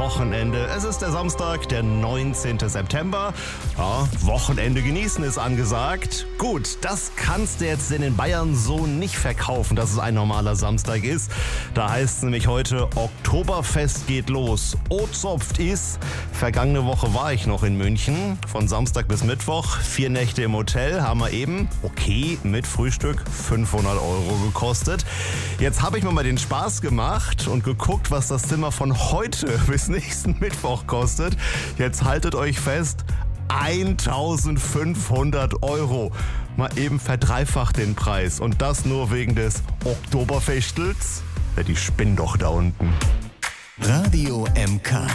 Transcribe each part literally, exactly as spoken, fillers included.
Wochenende. Es ist der Samstag, der neunzehnten September. Ja, Wochenende genießen ist angesagt. Gut, das kannst du jetzt in den Bayern so nicht verkaufen, dass es ein normaler Samstag ist. Da heißt es nämlich heute, Oktoberfest geht los. Ozopft ist. Vergangene Woche war ich noch in München. Von Samstag bis Mittwoch. Vier Nächte im Hotel haben wir eben, okay, mit Frühstück fünfhundert Euro gekostet. Jetzt habe ich mir mal den Spaß gemacht und geguckt, was das Zimmer von heute bis nächsten Mittwoch kostet. Jetzt haltet euch fest, eintausendfünfhundert Euro. Mal eben verdreifacht den Preis. Und das nur wegen des Oktoberfestels. Ja, die spinnen doch da unten. Radio M K.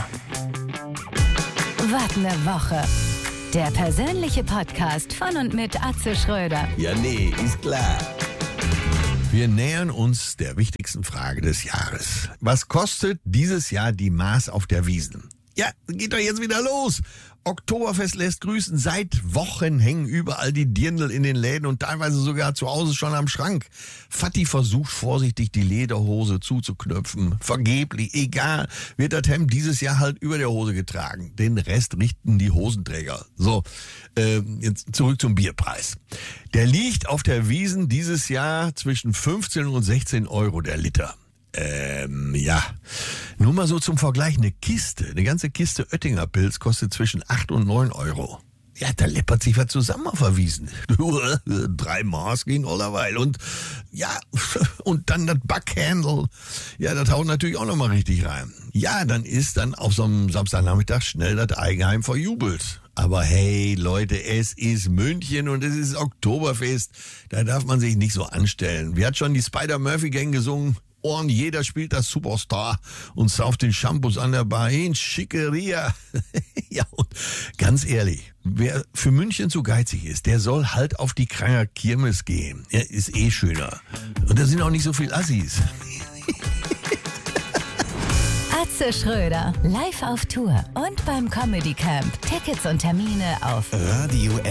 Was ne Woche. Der persönliche Podcast von und mit Atze Schröder. Ja, nee, ist klar. Wir nähern uns der wichtigsten Frage des Jahres. Was kostet dieses Jahr die Maß auf der Wiesn? Ja, geht doch jetzt wieder los. Oktoberfest lässt grüßen. Seit Wochen hängen überall die Dirndl in den Läden und teilweise sogar zu Hause schon am Schrank. Vati versucht vorsichtig die Lederhose zuzuknöpfen. Vergeblich, egal, wird das Hemd dieses Jahr halt über der Hose getragen. Den Rest richten die Hosenträger. So, äh, jetzt zurück zum Bierpreis. Der liegt auf der Wiesn dieses Jahr zwischen fünfzehn und sechzehn Euro der Liter. Ähm, ja. Nur mal so zum Vergleich, eine Kiste, eine ganze Kiste Oettinger Pilz kostet zwischen acht und neun Euro. Ja, da läppert sich was zusammen auf der Wiesn. Drei Maß gegen allerweil. Und ja, und dann das Backhandle. Ja, das haut natürlich auch nochmal richtig rein. Ja, dann ist dann auf so einem Samstagnachmittag schnell das Eigenheim verjubelt. Aber hey, Leute, es ist München und es ist Oktoberfest. Da darf man sich nicht so anstellen. Wie hat schon die Spider-Murphy-Gang gesungen? Ohren, jeder spielt das Superstar und sauft den Shampoos an der Bar hin. Schickeria. Ja, und ganz ehrlich, wer für München zu geizig ist, der soll halt auf die Kranger Kirmes gehen. Er ist eh schöner. Und da sind auch nicht so viel Assis. Atze Schröder, live auf Tour und beim Comedy Camp. Tickets und Termine auf Radio